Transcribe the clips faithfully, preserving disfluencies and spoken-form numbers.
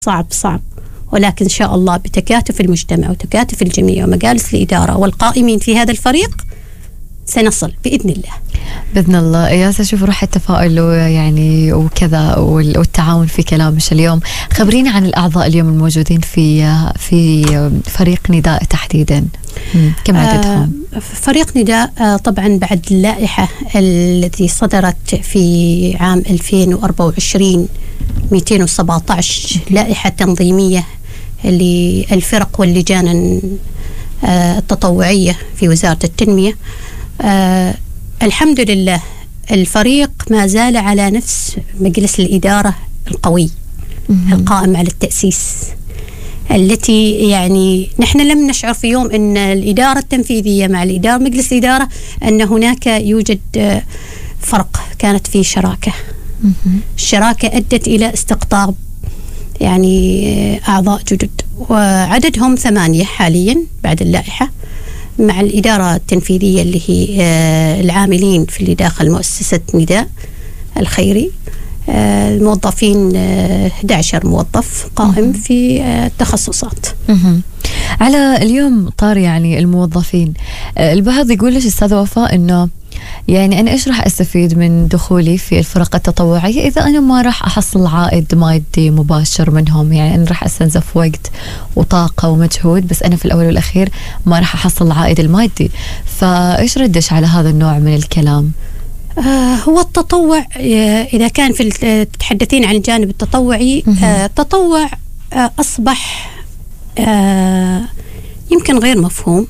صعب صعب، ولكن إن شاء الله بتكاتف المجتمع وتكاتف الجميع ومجالس الإدارة والقائمين في هذا الفريق سنصل بإذن الله. بإذن الله. ياسا شوف روح التفاؤل يعني وكذا والتعاون في كلامش اليوم. خبرينا عن الأعضاء اليوم الموجودين في في فريق نداء تحديدا، كم عددهم؟ آه فريق نداء طبعا بعد اللائحة التي صدرت في عام ألفين وأربعة وعشرين مئتين وسبعة عشر لائحة تنظيمية للفرق واللجان التطوعية في وزارة التنمية. آه الحمد لله الفريق ما زال على نفس مجلس الإدارة القوي القائم على التأسيس، التي يعني نحن لم نشعر في يوم أن الإدارة التنفيذية مع الإدارة مجلس الإدارة أن هناك يوجد فرق، كانت في شراكة. الشراكة أدت إلى استقطاب يعني أعضاء جدد، وعددهم ثمانية حاليا بعد اللائحة، مع الإدارة التنفيذية اللي هي العاملين في اللي داخل مؤسسة نداء الخيري. الموظفين أحد عشر موظف قائم في التخصصات. على اليوم طار يعني الموظفين، البعض يقول ليش أستاذ وفاء إنه يعني أنا إيش راح أستفيد من دخولي في الفرق التطوعية إذا أنا ما راح أحصل عائد مادي مباشر منهم؟ يعني أنا راح أستنزف وقت وطاقة ومجهود، بس أنا في الأول والأخير ما راح أحصل العائد المادي. فإيش ردش على هذا النوع من الكلام؟ آه هو التطوع آه إذا كان في تتحدثين عن الجانب التطوعي، آه التطوع آه أصبح آه يمكن غير مفهوم.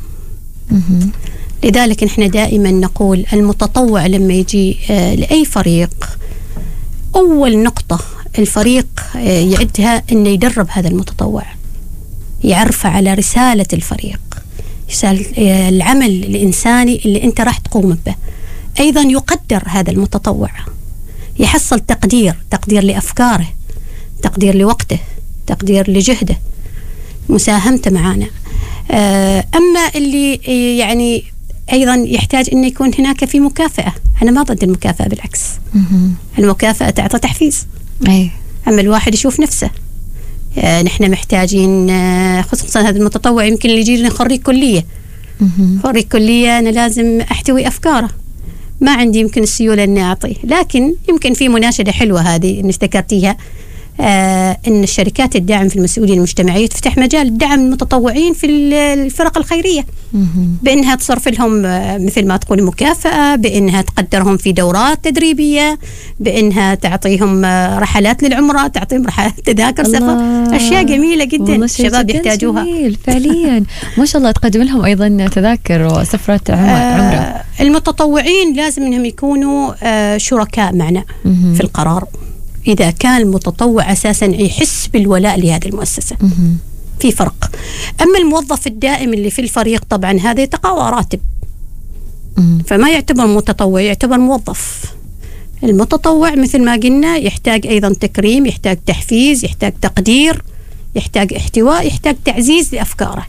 لذلك نحن دائما نقول المتطوع لما يجي آه لأي فريق، أول نقطة الفريق آه يعدها أنه يدرب هذا المتطوع، يعرف على رسالة الفريق، رسالة آه العمل الإنساني اللي أنت راح تقوم به. أيضا يقدر هذا المتطوع، يحصل تقدير تقدير لأفكاره، تقدير لوقته، تقدير لجهده، مساهمته معنا. آه أما اللي يعني أيضا يحتاج أن يكون هناك في مكافأة. أنا ما ضد المكافأة، بالعكس المكافأة تعطي تحفيز. أي. أما الواحد يشوف نفسه. آه نحن محتاجين آه خصوصا هذا المتطوع يمكن اللي يجي لنا خريج كلية. خريج كلية أنا لازم أحتوي أفكاره، ما عندي يمكن السيولة أني أعطيه، لكن يمكن في مناشدة حلوة هذه اللي ذكرتيها، آه أن الشركات الدعم في المسؤولية المجتمعية تفتح مجال دعم المتطوعين في الفرق الخيرية، بأنها تصرف لهم آه مثل ما تقول مكافأة، بأنها تقدرهم في دورات تدريبية، بأنها تعطيهم آه رحلات للعمرة، تعطيهم رحلات تذاكر سفر، أشياء جميلة جدا الشباب يحتاجوها. جميل فعليا. ما شاء الله تقدم لهم أيضا تذاكر وسفرات عمرة. آه المتطوعين لازم أنهم يكونوا آه شركاء معنا في القرار. إذا كان المتطوع أساساً يحس بالولاء لهذه المؤسسة في فرق. أما الموظف الدائم اللي في الفريق طبعاً هذا يتقاضى راتب، فما يعتبر متطوع، يعتبر موظف. المتطوع مثل ما قلنا يحتاج أيضاً تكريم، يحتاج تحفيز، يحتاج تقدير، يحتاج احتواء، يحتاج تعزيز لأفكاره.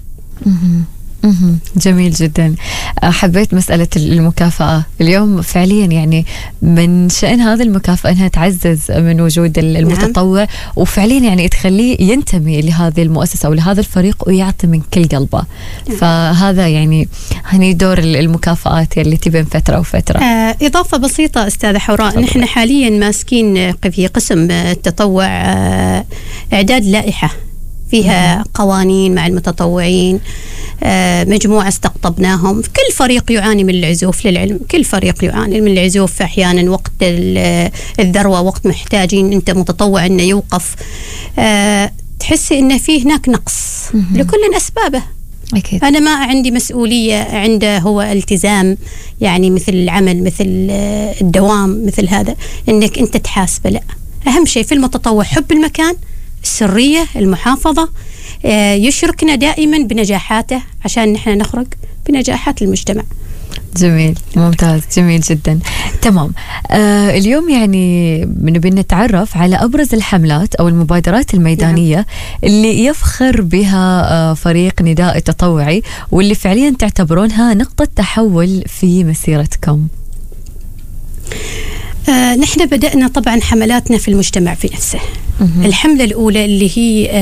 جميل جدا. حبيت مسألة المكافأة اليوم فعليا، يعني من شأن هذه المكافأة أنها تعزز من وجود المتطوع. نعم. وفعليا يعني تخليه ينتمي لهذه المؤسسة أو لهذا الفريق ويعطي من كل قلبه. نعم. فهذا يعني هني دور المكافآت اللي تبين فترة وفترة. آه إضافة بسيطة أستاذة حوراء، نحن حاليا ماسكين في قسم التطوع آه إعداد لائحة فيها قوانين مع المتطوعين، آه مجموعة استقطبناهم. كل فريق يعاني من العزوف للعلم، كل فريق يعاني من العزوف أحيانا وقت الذروة، وقت محتاجين أنت متطوع أنه يوقف. آه تحسي أنه فيه هناك نقص لكل أسبابه. أكيد. أنا ما عندي مسؤولية عنده هو التزام، يعني مثل العمل، مثل الدوام، مثل هذا أنك أنت تحاسبه. لا، أهم شيء في المتطوع حب المكان، السرية، المحافظة، يشركنا دائما بنجاحاته عشان نحن نخرج بنجاحات المجتمع. جميل، ممتاز، جميل جدا. تمام. آه اليوم يعني نبي نتعرف على أبرز الحملات أو المبادرات الميدانية. نعم. اللي يفخر بها آه فريق نداء التطوعي واللي فعليا تعتبرونها نقطة تحول في مسيرتكم. آه نحن بدأنا طبعا حملاتنا في المجتمع في نفسه. الحملة الأولى اللي هي